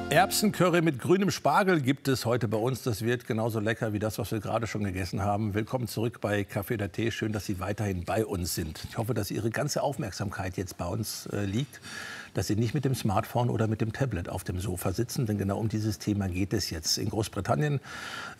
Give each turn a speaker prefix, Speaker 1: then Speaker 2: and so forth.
Speaker 1: Erbsencurry mit grünem Spargel gibt es heute bei uns. Das wird genauso lecker wie das, was wir gerade schon gegessen haben. Willkommen zurück bei Kaffee oder Tee. Schön, dass Sie weiterhin bei uns sind. Ich hoffe, dass Ihre ganze Aufmerksamkeit jetzt bei uns liegt, dass Sie nicht mit dem Smartphone oder mit dem Tablet auf dem Sofa sitzen. Denn genau um dieses Thema geht es jetzt. In Großbritannien